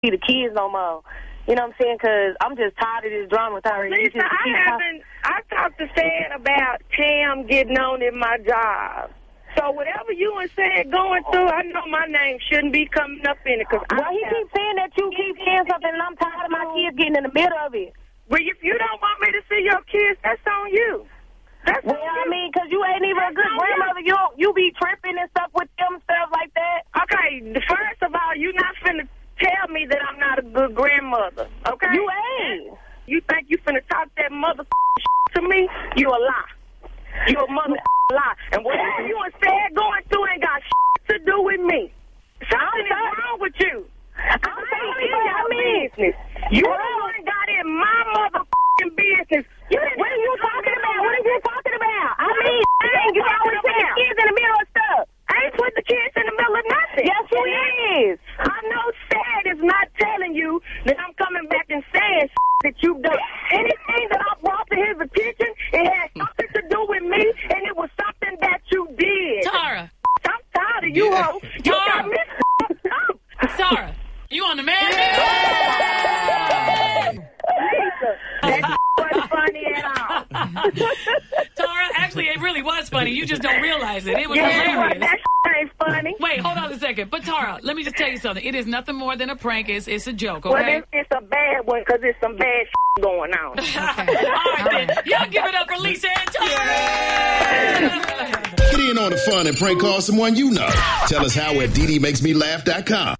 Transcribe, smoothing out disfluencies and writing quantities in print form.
see the kids no more. You know what I'm saying? Because I'm just tired of this drama with her. Lisa, I talked to Sad about Tam getting on in my job. So whatever you and Sad going through, I know my name shouldn't be coming up in it. Well, he keeps saying that you keep saying something, and I'm tired of my kids getting in the middle of it. But if you don't want me to see your kids, that's on you. That's well, on you. I mean, because you ain't even a good grandmother. You be tripping and stuff with them, stuff like that. Okay, first of all, you not finna tell me that I'm not a good grandmother, okay? You ain't. You think you finna talk that mother to me? You a lie. You a mother lie. And whatever you and Sad going through ain't got to do with me. Something is wrong with you. I'm in your business. You the one got in my motherfucking business. What are you talking about? What are you talking about? I mean, you always put the kids in the middle of stuff. I ain't put the kids in the middle of nothing. Yes, you is. I know Sad is not telling you that I'm coming back and saying that you've done. Anything that I brought to his attention, it had something to do with me, and it was something that you did. Tara. I'm tired of you, ho. You got me Tara, you on the man? Lisa, that wasn't funny at all. Tara, actually, it really was funny. You just don't realize it. It was hilarious. hilarious. That ain't funny. Wait, hold on a second. But Tara, let me just tell you something. It is nothing more than a prank. It's a joke, okay? Well, it's a bad one because there's some bad going on. Okay. All right, then. Y'all give it up for Lisa and Tara. Get in on the fun and prank call someone you know. Tell us how at DDMakesMeLaugh.com.